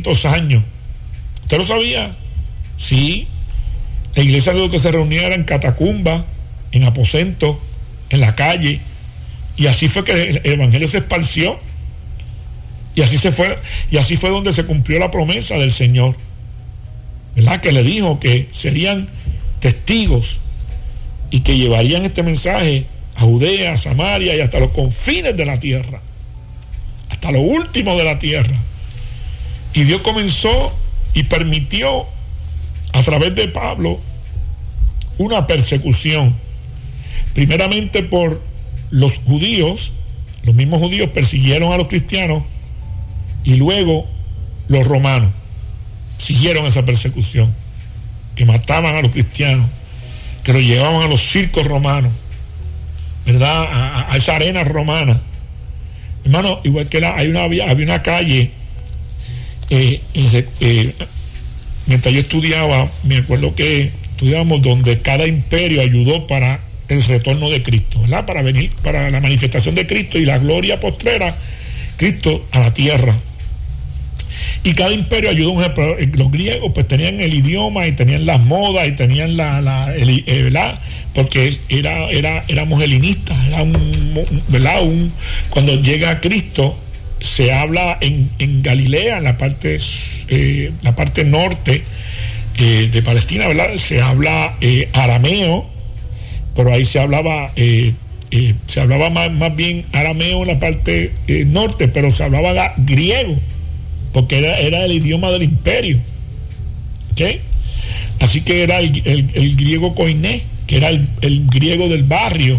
300 años. ¿Usted lo sabía? Sí. La iglesia lo que se reunía era en catacumba, en aposento, en la calle, y así fue que el evangelio se esparció, y así fue donde se cumplió la promesa del Señor, ¿verdad? Que le dijo que serían testigos y que llevarían este mensaje a Judea, a Samaria y hasta los confines de la tierra, hasta lo último de la tierra. Y Dios comenzó y permitió a través de Pablo una persecución, primeramente por los judíos. Los mismos judíos persiguieron a los cristianos, y luego los romanos siguieron esa persecución, que mataban a los cristianos, que los llevaban a los circos romanos, ¿verdad? A esa arena romana. Hermano, igual que había una calle, mientras yo estudiaba, me acuerdo que estudiábamos donde cada imperio ayudó para el retorno de Cristo, ¿verdad? Para la manifestación de Cristo y la gloria postrera, Cristo a la tierra. Y cada imperio ayudó. Los griegos pues tenían el idioma y tenían las modas y tenían ¿verdad? Porque éramos helenistas, ¿verdad? Cuando llega Cristo, se habla en Galilea, en la parte norte de Palestina, ¿verdad? Se habla arameo, pero ahí se hablaba más bien arameo en la parte norte, pero se hablaba griego, porque era el idioma del imperio. ¿Okay? Así que era el griego koiné, que era el griego del barrio,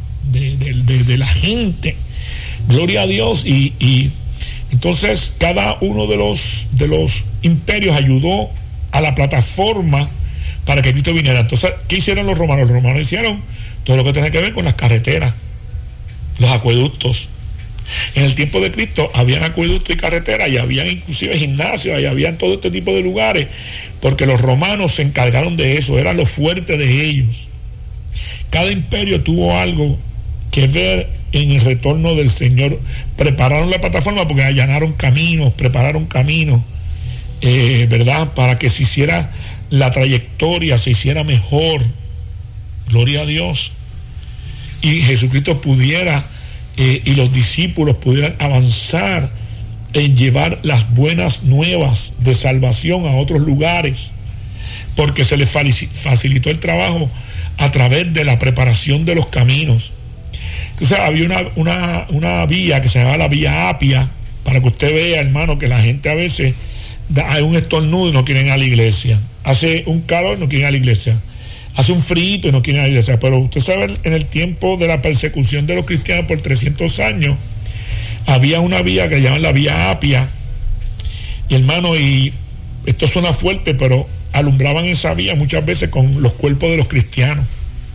de la gente. Gloria a Dios. Y entonces cada uno de los imperios ayudó a la plataforma para que Cristo viniera. Entonces, ¿qué hicieron los romanos? Los romanos hicieron todo lo que tenía que ver con las carreteras, los acueductos. En el tiempo de Cristo habían acueductos y carreteras, y habían inclusive gimnasios, y habían todo este tipo de lugares, porque los romanos se encargaron de eso, eran los fuertes de ellos. Cada imperio tuvo algo que ver en el retorno del Señor. Prepararon la plataforma porque allanaron caminos, prepararon caminos, ¿verdad? Para que se hiciera la trayectoria, se hiciera mejor. Gloria a Dios. Y Jesucristo pudiera y los discípulos pudieran avanzar en llevar las buenas nuevas de salvación a otros lugares, porque se les facilitó el trabajo a través de la preparación de los caminos. O sea, había una vía que se llamaba la vía Apia, para que usted vea, hermano, que la gente a veces hay un estornudo y no quieren ir a la iglesia, hace un calor y no quieren ir a la iglesia, hace un frío y no quieren ir a la iglesia. Pero usted sabe, en el tiempo de la persecución de los cristianos por 300 años, había una vía que llaman la vía Apia, y hermano, y esto suena fuerte, pero alumbraban esa vía muchas veces con los cuerpos de los cristianos,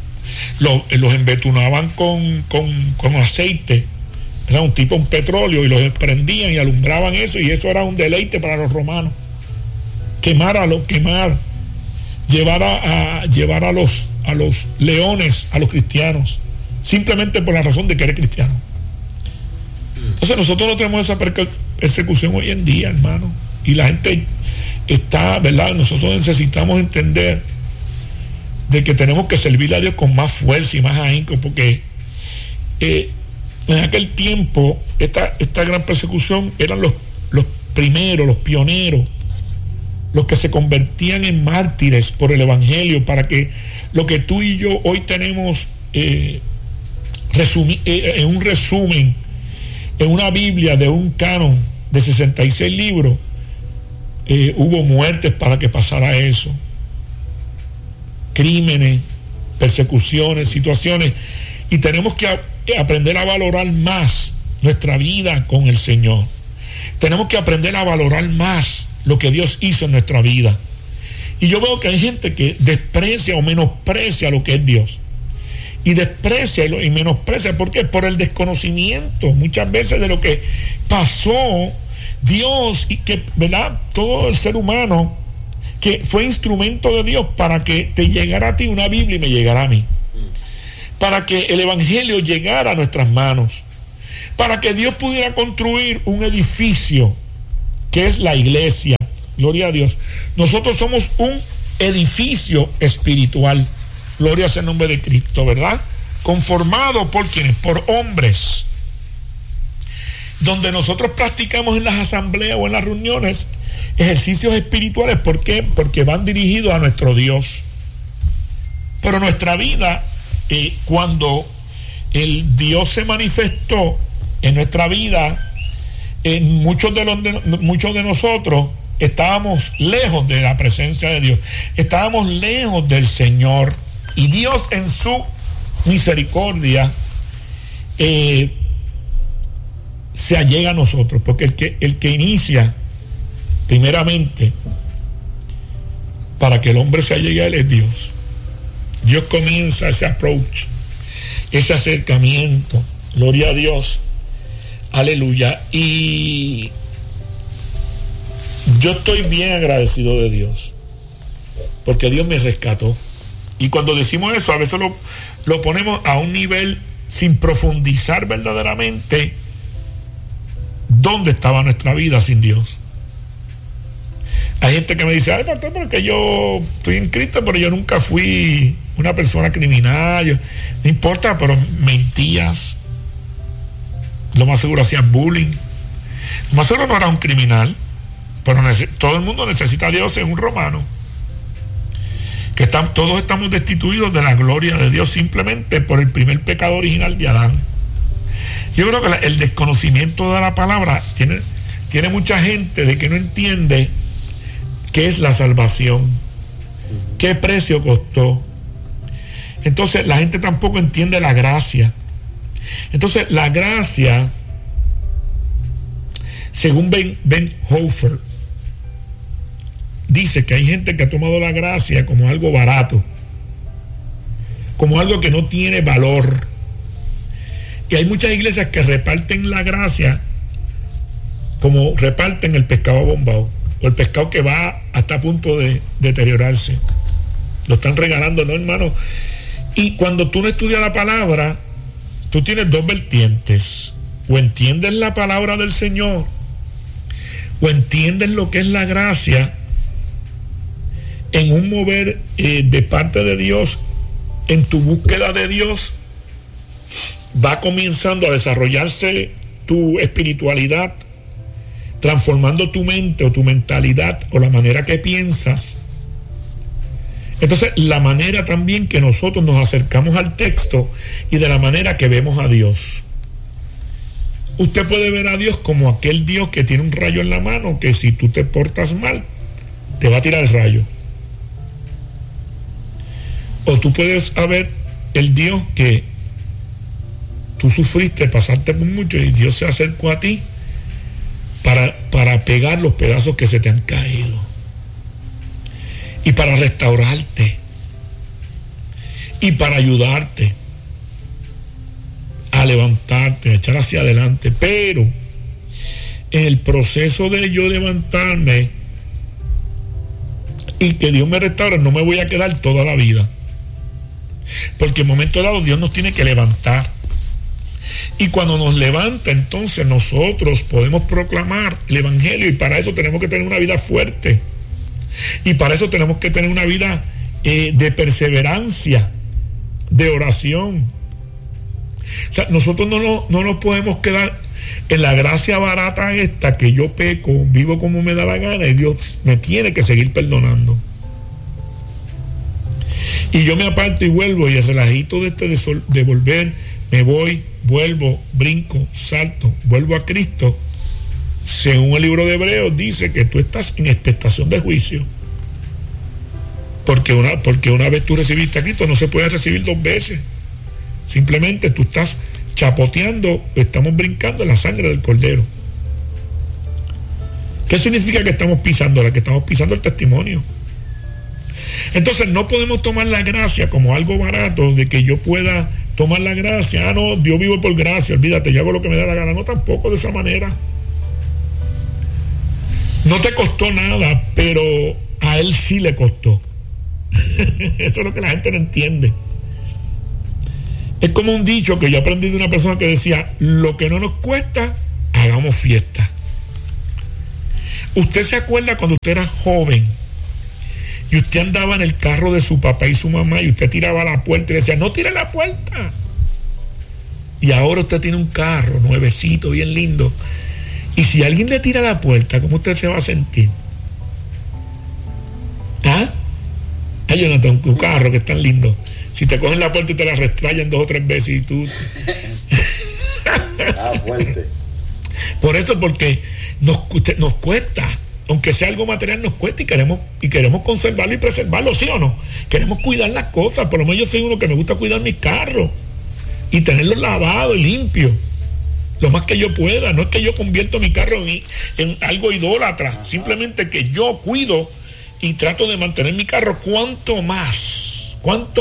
los embetunaban con aceite, era un petróleo, y los prendían y alumbraban eso, y eso era un deleite para los romanos. Quemar, llevar a los leones a los cristianos, simplemente por la razón de que eres cristiano. Entonces nosotros no tenemos esa persecución hoy en día, hermano, y la gente está, ¿verdad? Nosotros necesitamos entender de que tenemos que servirle a Dios con más fuerza y más ahínco, porque en aquel tiempo esta gran persecución eran los primeros, los pioneros, los que se convertían en mártires por el evangelio, para que lo que tú y yo hoy tenemos en un resumen, en una Biblia de un canon de 66 libros, hubo muertes para que pasara eso, crímenes, persecuciones, situaciones, y tenemos que aprender a valorar más nuestra vida con el Señor. Tenemos que aprender a valorar más lo que Dios hizo en nuestra vida. Y yo veo que hay gente que desprecia o menosprecia lo que es Dios, y desprecia y menosprecia. ¿Por qué? Por el desconocimiento muchas veces de lo que pasó Dios, y que, ¿verdad? Todo el ser humano que fue instrumento de Dios para que te llegara a ti una Biblia y me llegara a mí, para que el evangelio llegara a nuestras manos, para que Dios pudiera construir un edificio que es la iglesia, Gloria a Dios. Nosotros somos un edificio espiritual. Gloria sea el nombre de Cristo, ¿verdad? Conformado por ¿quiénes? Por hombres. Donde nosotros practicamos en las asambleas o en las reuniones ejercicios espirituales. ¿Por qué? Porque van dirigidos a nuestro Dios. Pero nuestra vida, cuando el Dios se manifestó en nuestra vida, muchos de nosotros estábamos lejos de la presencia de Dios, estábamos lejos del Señor, y Dios en su misericordia se allega a nosotros, porque el que inicia primeramente para que el hombre se allegue a él es Dios. Dios comienza ese approach, ese acercamiento. Gloria a Dios, aleluya. Y yo estoy bien agradecido de Dios, porque Dios me rescató. Y cuando decimos eso, a veces lo ponemos a un nivel sin profundizar verdaderamente dónde estaba nuestra vida sin Dios. Hay gente que me dice: ay, pastor, porque yo estoy en Cristo, pero yo nunca fui una persona criminal. No importa, pero mentías. Lo más seguro hacías bullying. Lo más seguro no era un criminal, pero todo el mundo necesita a Dios, según Romano. Que todos estamos destituidos de la gloria de Dios simplemente por el primer pecado original de Adán. Yo creo que el desconocimiento de la palabra tiene mucha gente de que no entiende qué es la salvación, qué precio costó. Entonces la gente tampoco entiende la gracia. Entonces la gracia, según Ben Hofer, dice que hay gente que ha tomado la gracia como algo barato, como algo que no tiene valor. Y hay muchas iglesias que reparten la gracia como reparten el pescado bombao, o el pescado que va hasta a punto de deteriorarse. Lo están regalando, ¿no, hermano? Y cuando tú no estudias la palabra, tú tienes dos vertientes: o entiendes la palabra del Señor, o entiendes lo que es la gracia en un mover de parte de Dios, en tu búsqueda de Dios. Va comenzando a desarrollarse tu espiritualidad, transformando tu mente o tu mentalidad o la manera que piensas. Entonces, la manera también que nosotros nos acercamos al texto y de la manera que vemos a Dios. Usted puede ver a Dios como aquel Dios que tiene un rayo en la mano, que si tú te portas mal, te va a tirar el rayo. O tú puedes ver el Dios que tú sufriste, pasaste por mucho, y Dios se acercó a ti para pegar los pedazos que se te han caído y para restaurarte y para ayudarte a levantarte, a echar hacia adelante. Pero en el proceso de yo levantarme y que Dios me restaure, no me voy a quedar toda la vida, porque en momento dado Dios nos tiene que levantar. Y cuando nos levanta, entonces nosotros podemos proclamar el Evangelio, y para eso tenemos que tener una vida fuerte, y para eso tenemos que tener una vida de perseverancia, de oración. O sea, nosotros no nos podemos quedar en la gracia barata esta, que yo peco, vivo como me da la gana y Dios me tiene que seguir perdonando. Y yo me aparto y vuelvo, y el relajito de volver, me voy, vuelvo, brinco, salto, vuelvo a Cristo. Según el libro de Hebreos dice que tú estás en expectación de juicio, porque una vez tú recibiste a Cristo, no se puede recibir dos veces. Simplemente tú estás chapoteando, estamos brincando en la sangre del Cordero. ¿Qué significa que estamos pisando? Que estamos pisando el testimonio. Entonces no podemos tomar la gracia como algo barato, de que yo pueda tomar la gracia. No, Dios vive por gracia, olvídate, yo hago lo que me da la gana. No, tampoco de esa manera. No te costó nada, pero a Él sí le costó. Eso es lo que la gente no entiende. Es como un dicho que yo aprendí de una persona que decía: lo que no nos cuesta, hagamos fiesta. ¿Usted se acuerda cuando usted era joven y usted andaba en el carro de su papá y su mamá y usted tiraba la puerta y decía, no tire la puerta? Y ahora usted tiene un carro nuevecito, bien lindo, y si alguien le tira la puerta, ¿cómo usted se va a sentir? ¿Ah? Ay, Jonathan, tu carro que es tan lindo, si te cogen la puerta y te la restrayan 2 o 3 veces y tú... fuerte. Por eso, porque nos cuesta, aunque sea algo material, nos cuesta, y queremos conservarlo y preservarlo, ¿sí o no? Queremos cuidar las cosas. Por lo menos yo soy uno que me gusta cuidar mis carros y tenerlo lavado y limpio lo más que yo pueda. No es que yo convierto mi carro en algo idólatra, simplemente que yo cuido y trato de mantener mi carro. Cuánto más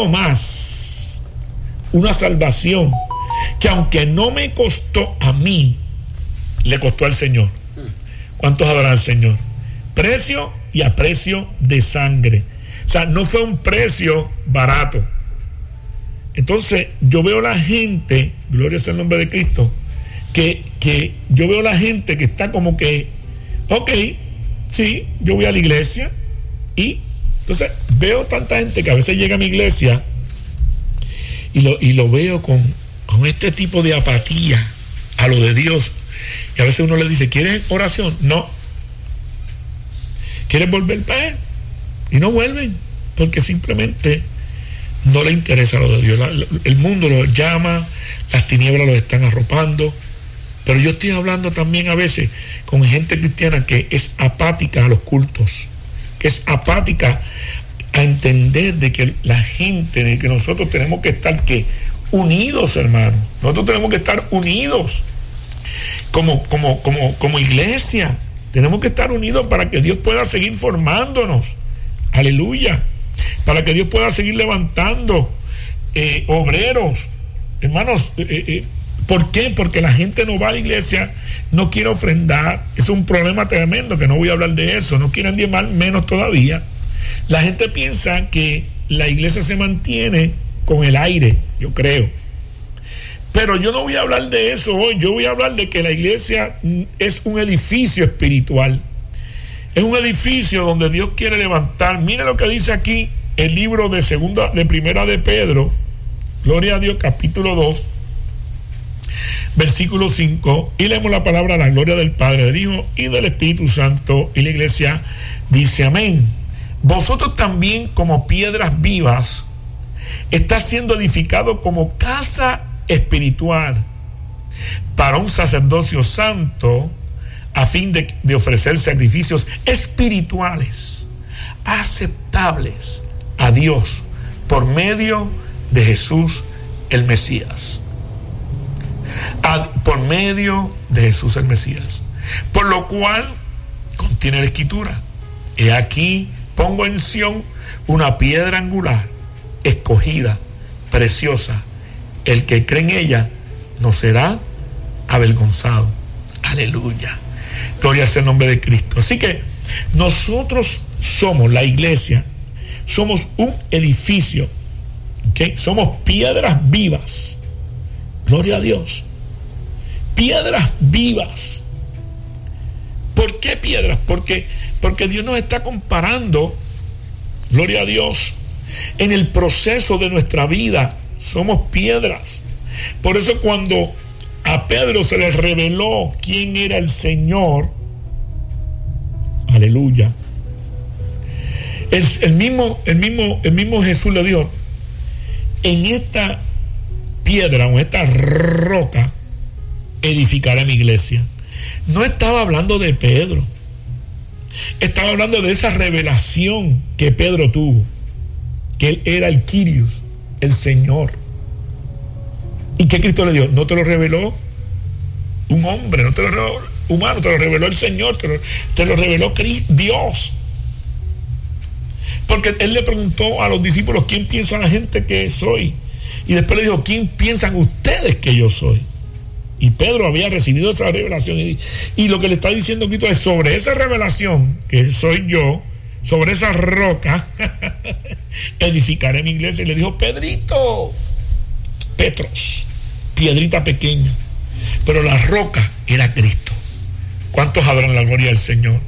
una salvación que, aunque no me costó a mí, le costó al Señor. ¿Cuántos adoran al Señor? Precio y a precio de sangre. O sea, no fue un precio barato. Entonces yo veo la gente, gloria sea el nombre de Cristo, que yo veo la gente que está como que, ok, sí, yo voy a la iglesia, y entonces veo tanta gente que a veces llega a mi iglesia y lo veo con este tipo de apatía a lo de Dios, y a veces uno le dice, ¿quieres oración? No. ¿Quieres volver para él? Y no vuelven, porque simplemente no le interesa lo de Dios. El mundo los llama, las tinieblas los están arropando. Pero yo estoy hablando también a veces con gente cristiana que es apática a los cultos, que es apática a entender de que la gente, de que nosotros tenemos que estar unidos, hermano. Nosotros tenemos que estar unidos como iglesia. Tenemos que estar unidos para que Dios pueda seguir formándonos. Aleluya. Para que Dios pueda seguir levantando obreros. Hermanos, ¿por qué? Porque la gente no va a la iglesia, no quiere ofrendar. Es un problema tremendo, que no voy a hablar de eso. No quieren diezmar, menos todavía. La gente piensa que la iglesia se mantiene con el aire, yo creo. Pero yo no voy a hablar de eso hoy. Yo voy a hablar de que la iglesia es un edificio espiritual. Es un edificio donde Dios quiere levantar. Mire lo que dice aquí el libro de Primera de Pedro, gloria a Dios, capítulo 2, versículo 5, y leemos la palabra a la gloria del Padre, del Hijo y del Espíritu Santo, y la iglesia dice amén. Vosotros también, como piedras vivas, está siendo edificado como casa espiritual para un sacerdocio santo, a fin de ofrecer sacrificios espirituales aceptables a Dios por medio de Jesús el Mesías. Por medio de Jesús el Mesías. Por lo cual contiene la Escritura: he aquí pongo en Sión una piedra angular, escogida, preciosa. El que cree en ella no será avergonzado. Aleluya. Gloria sea el nombre de Cristo. Así que nosotros somos la iglesia, somos un edificio, ¿okay? Somos piedras vivas. Gloria a Dios. Piedras vivas. ¿Por qué piedras? Porque Dios nos está comparando, gloria a Dios, en el proceso de nuestra vida. Somos piedras. Por eso cuando a Pedro se le reveló quién era el Señor, aleluya, el mismo Jesús le dijo: en esta piedra o en esta roca edificaré mi iglesia. No estaba hablando de Pedro, estaba hablando de esa revelación que Pedro tuvo, que él era el Kyrios, el Señor. ¿Y qué Cristo le dio? No te lo reveló un hombre, no te lo reveló humano, te lo reveló el Señor, te lo reveló Dios. Porque él le preguntó a los discípulos: ¿quién piensa la gente que soy? Y después le dijo: ¿quién piensan ustedes que yo soy? Y Pedro había recibido esa revelación, y lo que le está diciendo Cristo es: sobre esa revelación que soy yo, sobre esa roca edificaré mi iglesia. Y le dijo: Pedrito, Petros, piedrita pequeña, pero la roca era Cristo. ¿Cuántos adoran la gloria del Señor?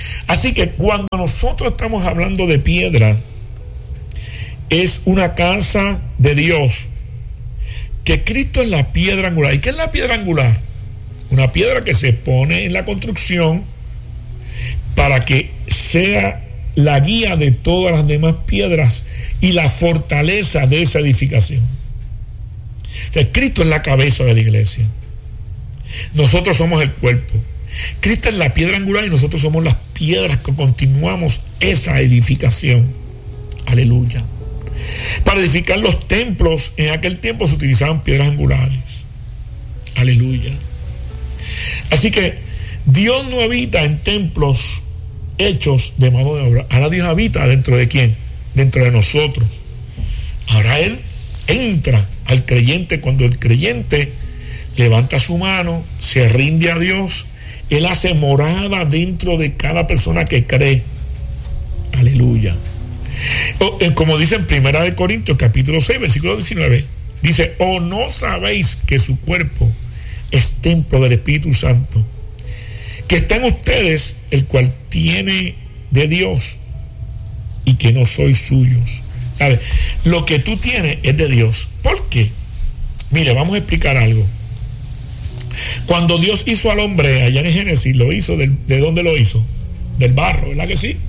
Así que cuando nosotros estamos hablando de piedra, es una casa de Dios, que Cristo es la piedra angular. ¿Y qué es la piedra angular? Una piedra que se pone en la construcción para que sea la guía de todas las demás piedras y la fortaleza de esa edificación. O sea, Cristo es la cabeza de la iglesia. Nosotros somos el cuerpo. Cristo es la piedra angular y nosotros somos las piedras que continuamos esa edificación. Aleluya. Para edificar los templos, en aquel tiempo se utilizaban piedras angulares. Aleluya. Así que Dios no habita en templos hechos de mano de obra. Ahora Dios habita dentro de ¿quién? Dentro de nosotros. Ahora Él entra al creyente. Cuando el creyente levanta su mano, se rinde a Dios, Él hace morada dentro de cada persona que cree. Aleluya. Como dice en 1 Corintios capítulo 6 versículo 19, dice: ¿o no sabéis que su cuerpo es templo del Espíritu Santo, que está en ustedes, el cual tiene de Dios, y que no sois suyos? ¿Sabes? Lo que tú tienes es de Dios. ¿Por qué? Mire, vamos a explicar algo. Cuando Dios hizo al hombre allá en Génesis, lo hizo ¿de dónde lo hizo? Del barro, ¿verdad que sí?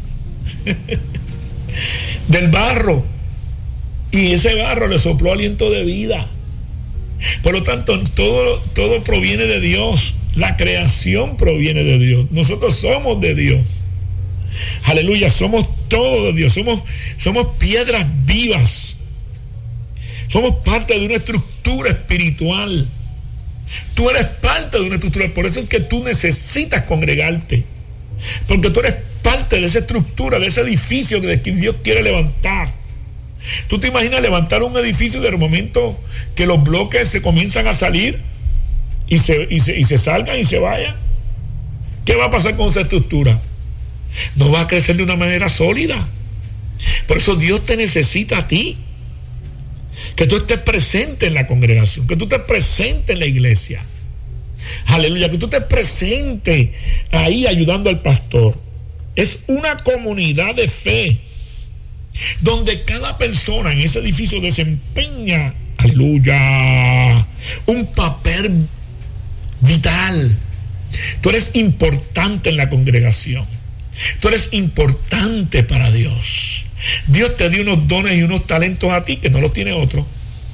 Del barro. Y ese barro le sopló aliento de vida. Por lo tanto, todo proviene de Dios. La creación proviene de Dios. Nosotros somos de Dios. Aleluya, somos todo de Dios. Somos piedras vivas. Somos parte de una estructura espiritual. Tú eres parte de una estructura. Por eso es que tú necesitas congregarte, porque tú eres parte de esa estructura, de ese edificio que Dios quiere levantar. ¿Tú te imaginas levantar un edificio de momento que los bloques se comienzan a salir y se salgan y se vayan? ¿Qué va a pasar con esa estructura? No va a crecer de una manera sólida. Por eso Dios te necesita a ti, que tú estés presente en la congregación, que tú estés presente en la iglesia. Aleluya, que tú estés presente ahí ayudando al pastor. Es una comunidad de fe donde cada persona en ese edificio desempeña, aleluya, un papel vital. Tú eres importante en la congregación. Tú eres importante para Dios. Dios te dio unos dones y unos talentos a ti que no los tiene otro.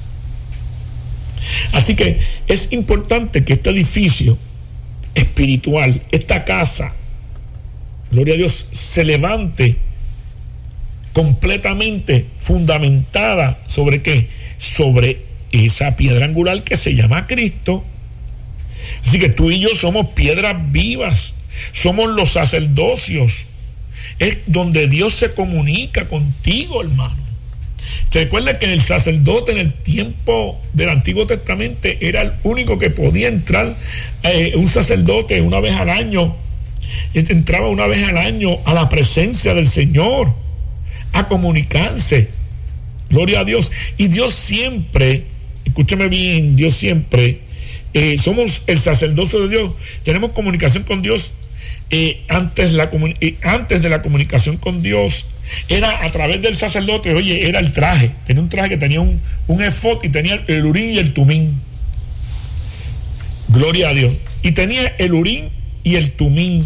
Así que es importante que este edificio espiritual, esta casa, gloria a Dios, se levante completamente fundamentada ¿sobre qué? Sobre esa piedra angular que se llama Cristo. Así que tú y yo somos piedras vivas, somos los sacerdocios. Es donde Dios se comunica contigo, hermano. ¿Te recuerdas que el sacerdote en el tiempo del Antiguo Testamento era el único que podía entrar? Un sacerdote una vez al año, entraba una vez al año a la presencia del Señor, a comunicarse. Gloria a Dios. Y Dios siempre, escúchame bien, Dios siempre, somos el sacerdocio de Dios, tenemos comunicación con Dios. Antes de la comunicación con Dios era a través del sacerdote. Oye, era el traje, tenía un traje que tenía un efod y tenía el urín y el tumín. Gloria a Dios. Y tenía el urín y el tumín.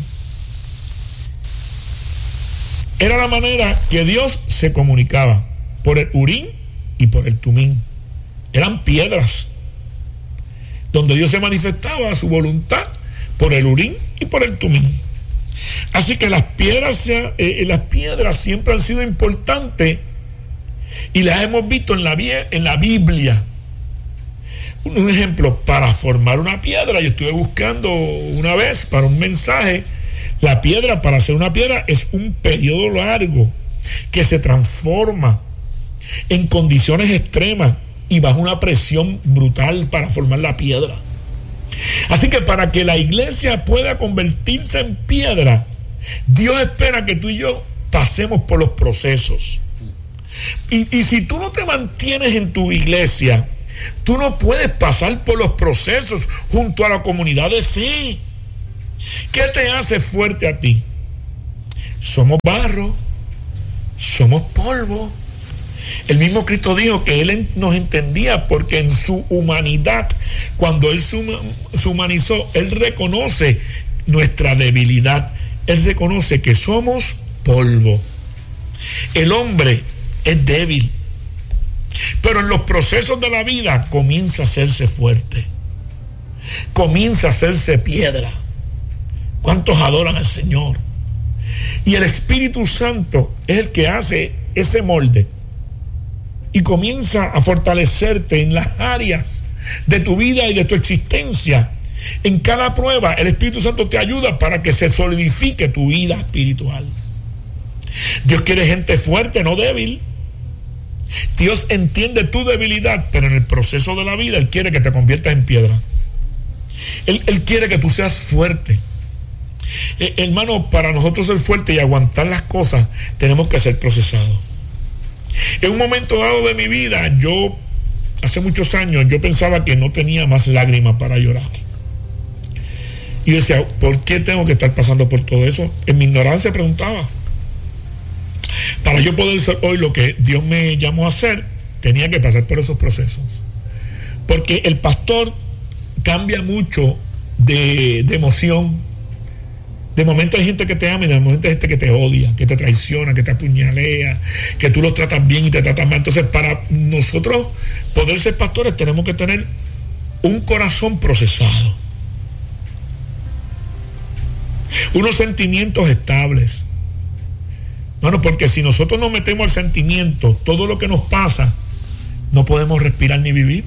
Era la manera que Dios se comunicaba, por el urín y por el tumín. Eran piedras donde Dios se manifestaba a su voluntad por el urín y por el tumín. Así que las piedras siempre han sido importantes y las hemos visto en la Biblia. Un ejemplo, para formar una piedra, yo estuve buscando una vez para un mensaje, la piedra, para hacer una piedra, es un periodo largo que se transforma en condiciones extremas y bajo una presión brutal para formar la piedra. Así que para que la iglesia pueda convertirse en piedra, Dios espera que tú y yo pasemos por los procesos. Y si tú no te mantienes en tu iglesia, tú no puedes pasar por los procesos junto a la comunidad de fe. ¿Qué te hace fuerte a ti? somos barro, somos polvo. El mismo Cristo dijo que Él nos entendía porque en su humanidad, cuando Él se humanizó, Él reconoce nuestra debilidad. Él reconoce que somos polvo. El hombre es débil, pero en los procesos de la vida comienza a hacerse fuerte, comienza a hacerse piedra. ¿Cuántos adoran al Señor? Y el Espíritu Santo es el que hace ese molde y comienza a fortalecerte en las áreas de tu vida y de tu existencia. En cada prueba el Espíritu Santo te ayuda para que se solidifique tu vida espiritual. Dios quiere gente fuerte, no débil. Dios entiende tu debilidad, pero en el proceso de la vida Él quiere que te conviertas en piedra. Él quiere que tú seas fuerte. Hermano, para nosotros ser fuerte y aguantar las cosas, tenemos que ser procesados. En un momento dado de mi vida, hace muchos años, yo pensaba que no tenía más lágrimas para llorar. Y decía, ¿por qué tengo que estar pasando por todo eso? En mi ignorancia preguntaba. Para yo poder ser hoy lo que Dios me llamó a hacer, tenía que pasar por esos procesos. Porque el pastor cambia mucho de emoción. De momento hay gente que te ama y de momento hay gente que te odia, que te traiciona, que te apuñalea, que tú los tratas bien y te tratan mal. Entonces, para nosotros poder ser pastores tenemos que tener un corazón procesado, unos sentimientos estables. Bueno, porque si nosotros nos metemos al sentimiento, todo lo que nos pasa, no podemos respirar ni vivir.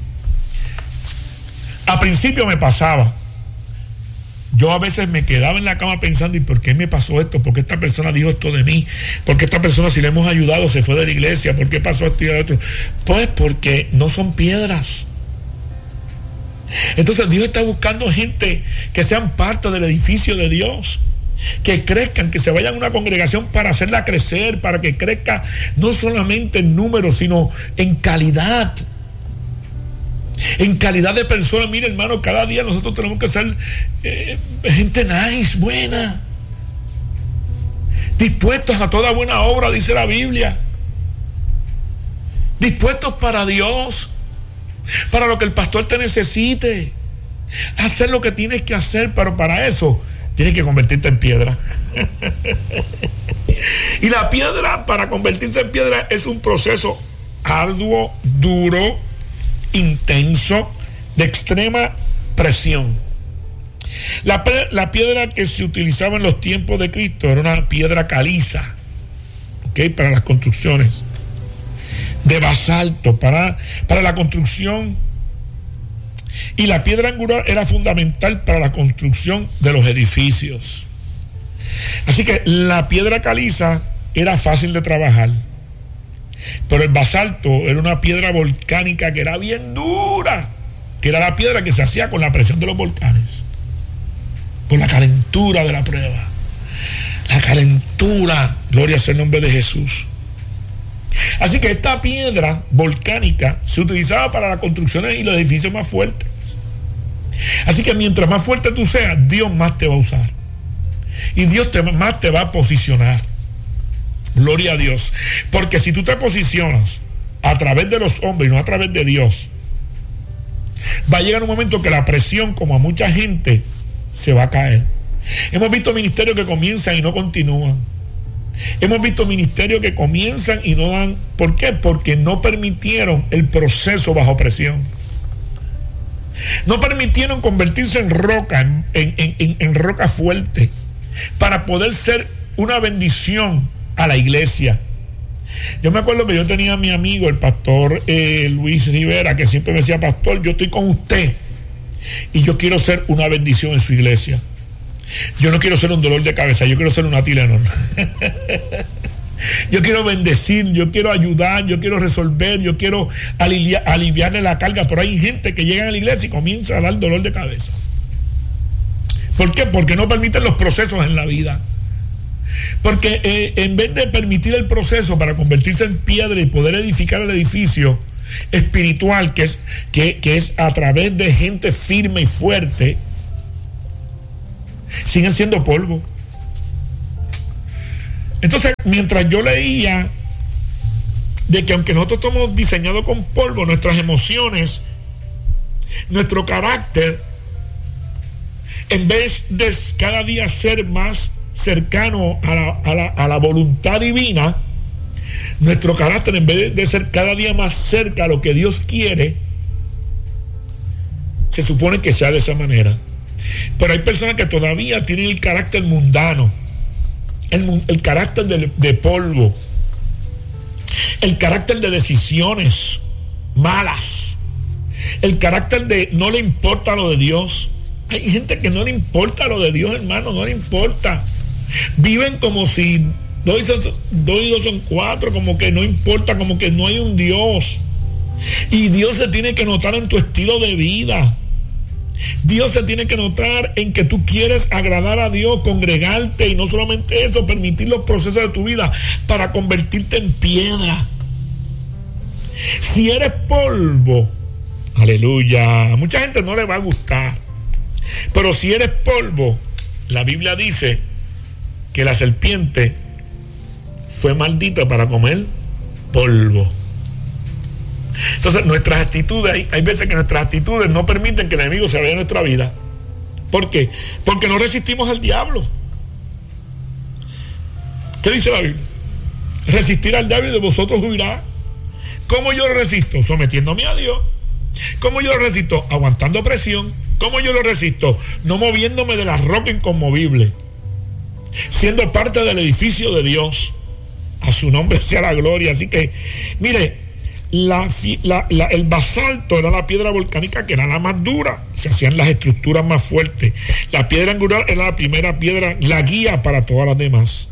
A principio me pasaba. Yo a veces me quedaba en la cama pensando, ¿y por qué me pasó esto? ¿Por qué esta persona dijo esto de mí? ¿Por qué esta persona, si le hemos ayudado, se fue de la iglesia? ¿Por qué pasó esto y lo otro? Pues porque no son piedras. Entonces Dios está buscando gente que sean parte del edificio de Dios, que crezcan, que se vayan a una congregación para hacerla crecer, para que crezca no solamente en número, sino en calidad. En calidad de persona. Mire, hermano, cada día nosotros tenemos que ser gente nice, buena, dispuestos a toda buena obra, dice la Biblia, dispuestos para Dios, para lo que el pastor te necesite, hacer lo que tienes que hacer, pero para eso tienes que convertirte en piedra. Y la piedra, para convertirse en piedra, es un proceso arduo, duro, intenso, de extrema presión. La piedra que se utilizaba en los tiempos de Cristo era una piedra caliza, ¿okay? Para las construcciones, de basalto, para la construcción. Y la piedra angular era fundamental para la construcción de los edificios. Así que la piedra caliza era fácil de trabajar, pero el basalto era una piedra volcánica que era bien dura, que era la piedra que se hacía con la presión de los volcanes, por la calentura de la prueba. La calentura, gloria sea el nombre de Jesús. Así que esta piedra volcánica se utilizaba para las construcciones y los edificios más fuertes. Así que mientras más fuerte tú seas, Dios más te va a usar. Y Dios más te va a posicionar. Gloria a Dios. Porque si tú te posicionas a través de los hombres y no a través de Dios, va a llegar un momento que la presión, como a mucha gente, se va a caer. Hemos visto ministerios que comienzan y no continúan. Hemos visto ministerios que comienzan y no dan. ¿Por qué? Porque no permitieron el proceso bajo presión. No permitieron convertirse en roca, en roca fuerte, para poder ser una bendición a la iglesia. Yo me acuerdo que yo tenía a mi amigo, el pastor Luis Rivera, que siempre me decía: pastor, yo estoy con usted y yo quiero ser una bendición en su iglesia. Yo no quiero ser un dolor de cabeza, yo quiero ser una Tylenol. Yo quiero bendecir, yo quiero ayudar, yo quiero resolver, yo quiero aliviarle la carga. Pero hay gente que llega a la iglesia y comienza a dar dolor de cabeza. ¿Por qué? Porque no permiten los procesos en la vida. Porque en vez de permitir el proceso para convertirse en piedra y poder edificar el edificio espiritual, que es a través de gente firme y fuerte, siguen siendo polvo. Entonces, mientras yo leía de que aunque nosotros estamos diseñados con polvo, nuestras emociones, nuestro carácter, en vez de cada día ser más cercano a la voluntad divina, nuestro carácter, en vez de ser cada día más cerca a lo que Dios quiere, se supone que sea de esa manera. Pero hay personas que todavía tienen el carácter mundano, el carácter de polvo, el carácter de decisiones malas, el carácter de no le importa lo de Dios. Hay gente que no le importa lo de Dios, hermano, no le importa. Viven como si 2 y 2 son 4, como que no importa, como que no hay un Dios. Y Dios se tiene que notar en tu estilo de vida. Dios se tiene que notar en que tú quieres agradar a Dios, congregarte, y no solamente eso, permitir los procesos de tu vida para convertirte en piedra. Si eres polvo, aleluya, a mucha gente no le va a gustar, pero si eres polvo, la Biblia dice que la serpiente fue maldita para comer polvo. Entonces nuestras actitudes, hay veces que nuestras actitudes no permiten que el enemigo se vea en nuestra vida. ¿Por qué? Porque no resistimos al diablo. ¿Qué dice la Biblia? Resistir al diablo y de vosotros huirá. ¿Cómo yo lo resisto? Sometiéndome a Dios. ¿Cómo yo lo resisto? Aguantando presión. ¿Cómo yo lo resisto? No moviéndome de la roca inconmovible, siendo parte del edificio de Dios. A su nombre sea la gloria. Así que, mire, el basalto era la piedra volcánica que era la más dura, se hacían las estructuras más fuertes. La piedra angular era la primera piedra, la guía para todas las demás.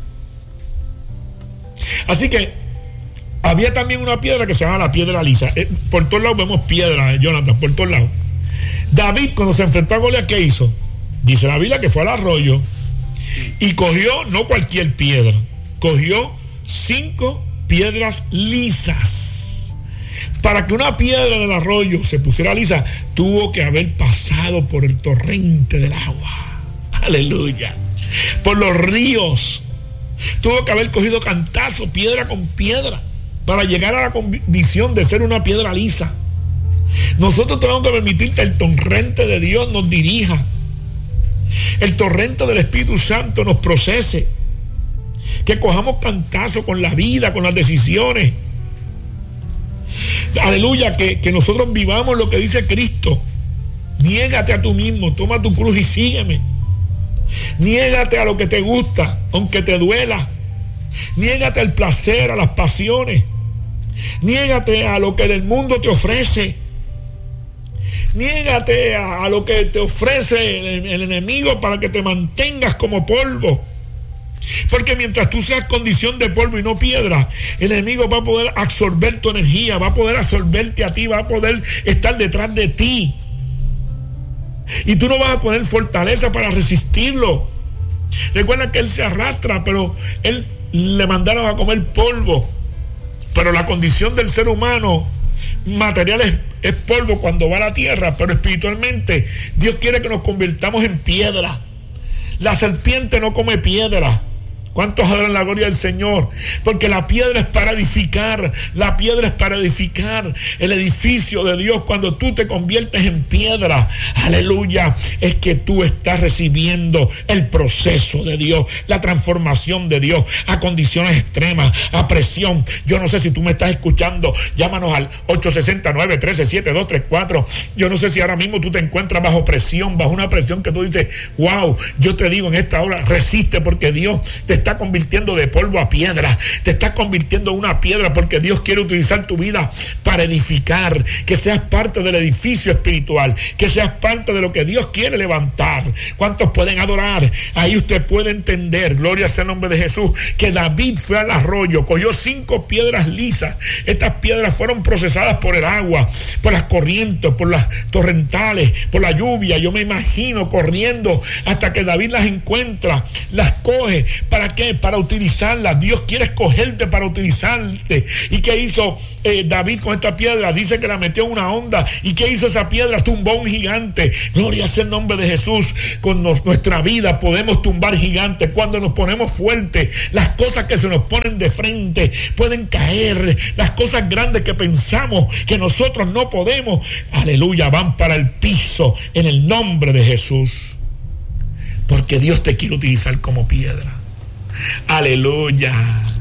Así que había también una piedra que se llama la piedra lisa. Por todos lados vemos piedras, Jonathan, por todos lados. David, cuando se enfrentó a Goliat, ¿qué hizo? Dice la Biblia que fue al arroyo y cogió no cualquier piedra, cogió 5 piedras lisas. Para que una piedra del arroyo se pusiera lisa, tuvo que haber pasado por el torrente del agua. Aleluya. Por los ríos. Tuvo que haber cogido cantazo, piedra con piedra, para llegar a la condición de ser una piedra lisa. Nosotros tenemos que permitir que el torrente de Dios nos dirija. El torrente del Espíritu Santo nos procese. Que cojamos cantazo con la vida, con las decisiones. Aleluya, que nosotros vivamos lo que dice Cristo. Niégate a tú mismo, toma tu cruz y sígueme. Niégate a lo que te gusta, aunque te duela. Niégate al placer, a las pasiones. Niégate a lo que el mundo te ofrece. Niégate a lo que te ofrece el enemigo para que te mantengas como polvo. Porque mientras tú seas condición de polvo y no piedra, el enemigo va a poder absorber tu energía, va a poder absorberte a ti, va a poder estar detrás de ti. Y tú no vas a poner fortaleza para resistirlo. Recuerda que él se arrastra, pero él le mandaron a comer polvo. Pero la condición del ser humano material es polvo cuando va a la tierra, pero espiritualmente Dios quiere que nos convirtamos en piedra. La serpiente no come piedra. ¿Cuántos adoran la gloria del Señor? Porque la piedra es para edificar. La piedra es para edificar el edificio de Dios. Cuando tú te conviertes en piedra, aleluya, es que tú estás recibiendo el proceso de Dios, la transformación de Dios a condiciones extremas, a presión. Yo no sé si tú me estás escuchando. Llámanos al 869-137234. Yo no sé si ahora mismo tú te encuentras bajo presión, bajo una presión que tú dices, wow, yo te digo en esta hora, resiste, porque Dios te está convirtiendo de polvo a piedra, te está convirtiendo en una piedra, porque Dios quiere utilizar tu vida para edificar, que seas parte del edificio espiritual, que seas parte de lo que Dios quiere levantar. ¿Cuántos pueden adorar? Ahí usted puede entender, gloria sea el nombre de Jesús, que David fue al arroyo, cogió 5 piedras lisas. Estas piedras fueron procesadas por el agua, por las corrientes, por las torrentales, por la lluvia. Yo me imagino corriendo hasta que David las encuentra, las coge para ¿para qué? Para utilizarlas. Dios quiere escogerte para utilizarte. ¿Y qué hizo David con esta piedra? Dice que la metió en una onda. ¿Y qué hizo esa piedra? Tumbó un gigante. Gloria sea el nombre de Jesús. Con nuestra vida podemos tumbar gigantes. Cuando nos ponemos fuertes, las cosas que se nos ponen de frente pueden caer. Las cosas grandes que pensamos que nosotros no podemos, aleluya, van para el piso en el nombre de Jesús. Porque Dios te quiere utilizar como piedra. Aleluya.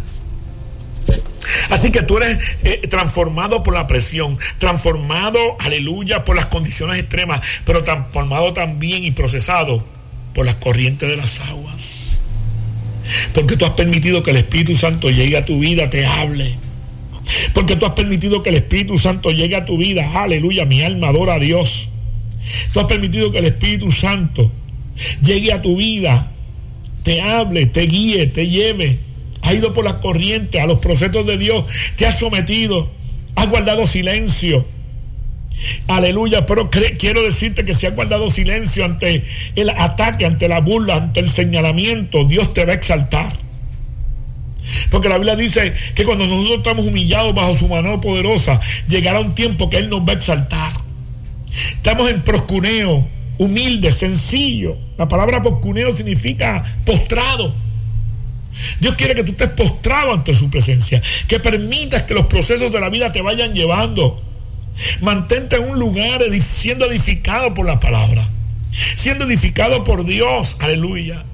Así que tú eres transformado por la presión, transformado, aleluya, por las condiciones extremas, pero transformado también y procesado por las corrientes de las aguas. Porque tú has permitido que el Espíritu Santo llegue a tu vida, te hable. Porque tú has permitido que el Espíritu Santo llegue a tu vida. Aleluya, mi alma adora a Dios. Tú has permitido que el Espíritu Santo llegue a tu vida, te hable, te guíe, te lleve. Ha ido por las corrientes, a los procesos de Dios, te has sometido, has guardado silencio. Aleluya, pero quiero decirte que si has guardado silencio ante el ataque, ante la burla, ante el señalamiento, Dios te va a exaltar. Porque la Biblia dice que cuando nosotros estamos humillados bajo su mano poderosa, llegará un tiempo que Él nos va a exaltar. Estamos en proscuneo, humilde, sencillo. La palabra proscuneo significa postrado. Dios quiere que tú estés postrado ante su presencia, que permitas que los procesos de la vida te vayan llevando. Mantente en un lugar siendo edificado por la palabra, siendo edificado por Dios. Aleluya.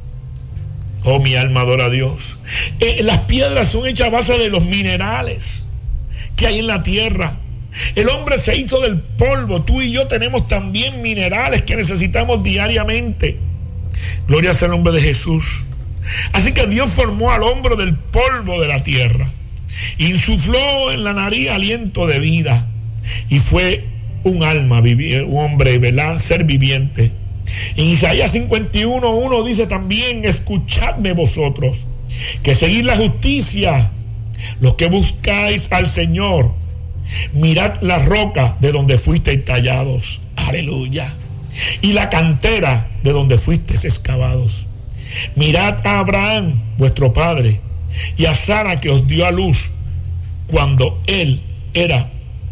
Oh, mi alma adora a Dios. Las piedras son hechas a base de los minerales que hay en la tierra. El hombre se hizo del polvo. Tú y yo tenemos también minerales que necesitamos diariamente. Gloria sea el nombre de Jesús. Así que Dios formó al hombre del polvo de la tierra, insufló en la nariz aliento de vida y fue un alma, un hombre, ¿verdad? Ser viviente. En Isaías 51:1 dice también: escuchadme vosotros, que seguís la justicia, los que buscáis al Señor, mirad la roca de donde fuisteis tallados. Aleluya. Y la cantera de donde fuisteis excavados. Mirad a Abraham, vuestro padre, y a Sara, que os dio a luz, cuando él era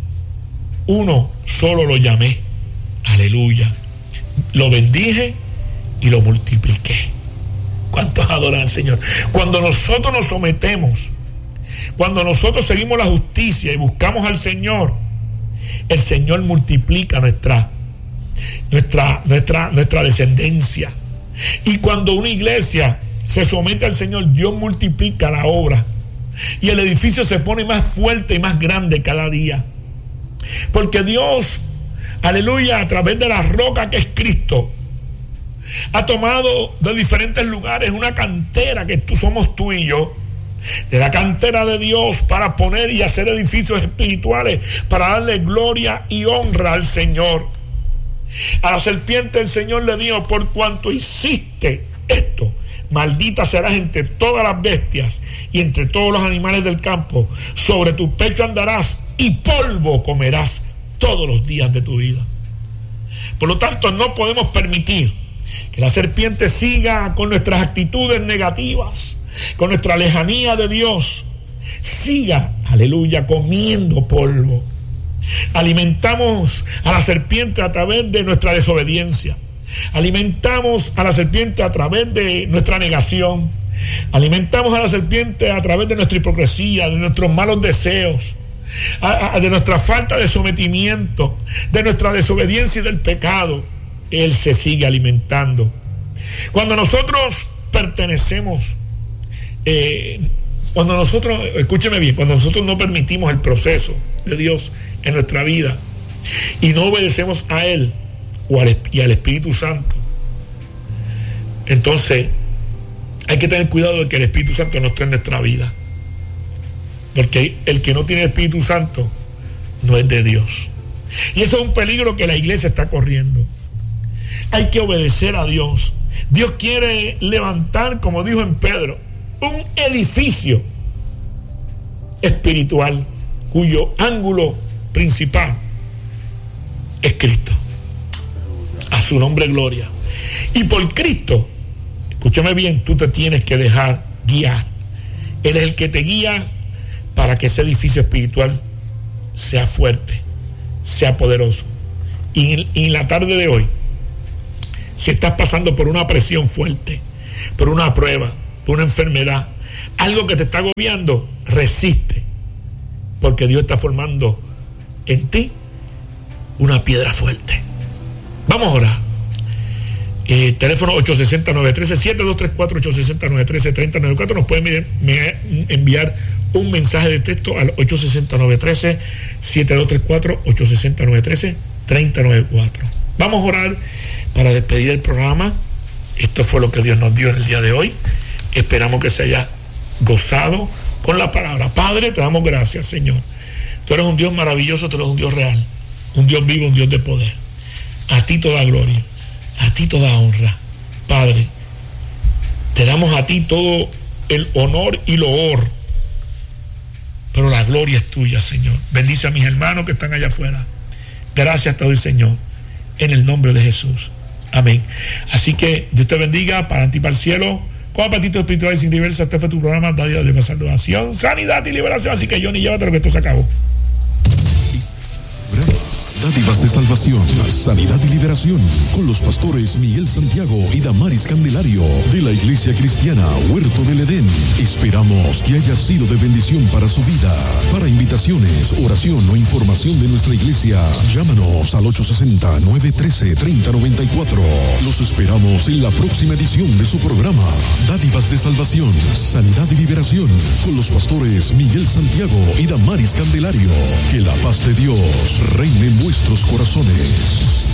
uno solo lo llamé. Aleluya. Lo bendije y lo multipliqué. ¿Cuántos adoran al Señor? Cuando nosotros nos sometemos, cuando nosotros seguimos la justicia y buscamos al Señor, el Señor multiplica nuestra descendencia. Y cuando una iglesia se somete al Señor, Dios multiplica la obra y el edificio se pone más fuerte y más grande cada día. Porque Dios, aleluya, a través de la roca que es Cristo, ha tomado de diferentes lugares una cantera que somos tú y yo, de la cantera de Dios, para poner y hacer edificios espirituales, para darle gloria y honra al Señor. A la serpiente el Señor le dijo: por cuanto hiciste esto, maldita serás entre todas las bestias y entre todos los animales del campo. Sobre tu pecho andarás y polvo comerás todos los días de tu vida. Por lo tanto, no podemos permitir que la serpiente siga con nuestras actitudes negativas, con nuestra lejanía de Dios. Siga, aleluya, comiendo polvo. Alimentamos a la serpiente a través de nuestra desobediencia. Alimentamos a la serpiente a través de nuestra negación. Alimentamos a la serpiente a través de nuestra hipocresía, de nuestros malos deseos, de nuestra falta de sometimiento, de nuestra desobediencia y del pecado. Él se sigue alimentando. Cuando nosotros pertenecemos, escúcheme bien, cuando nosotros no permitimos el proceso de Dios en nuestra vida y no obedecemos a Él y al Espíritu Santo, entonces hay que tener cuidado de que el Espíritu Santo no esté en nuestra vida, porque el que no tiene el Espíritu Santo no es de Dios, y eso es un peligro que la iglesia está corriendo. Hay que obedecer a Dios. Dios quiere levantar, como dijo en Pedro, un edificio espiritual cuyo ángulo principal es Cristo. A su nombre gloria. Y por Cristo, Escúchame bien, tú te tienes que dejar guiar. Él es el que te guía para que ese edificio espiritual sea fuerte, sea poderoso. Y en la tarde de hoy, si estás pasando por una presión fuerte, por una prueba, por una enfermedad, algo que te está agobiando, resiste, porque Dios está formando en ti una piedra fuerte. Vamos a orar. Teléfono 860-913, 7234-860-913-3094. Nos pueden enviar un mensaje de texto al 860-913, 7234-860-913-3094. Vamos a orar para despedir el programa. Esto fue lo que Dios nos dio en el día de hoy. Esperamos que se haya gozado con la palabra. Padre, te damos gracias, Señor. Tú eres un Dios maravilloso, tú eres un Dios real, un Dios vivo, un Dios de poder. A ti toda gloria, a ti toda honra. Padre, te damos a ti todo el honor y loor, pero la gloria es tuya, Señor. Bendice a mis hermanos que están allá afuera. Gracias te doy, Señor, en el nombre de Jesús. Amén. Así que Dios te bendiga, para ti, para el cielo. Con apetito espiritual y sin diversa, este fue tu programa, Dadia de Salvación, Sanidad y Liberación. Así que Johnny, llévatelo que esto se acabó. Dádivas de Salvación, Sanidad y Liberación, con los pastores Miguel Santiago y Damaris Candelario, de la Iglesia Cristiana Huerto del Edén. Esperamos que haya sido de bendición para su vida. Para invitaciones, oración o información de nuestra iglesia, llámanos al 860-913-3094. Los esperamos en la próxima edición de su programa, Dádivas de Salvación, Sanidad y Liberación, con los pastores Miguel Santiago y Damaris Candelario. Que la paz de Dios reine en vuestros corazones.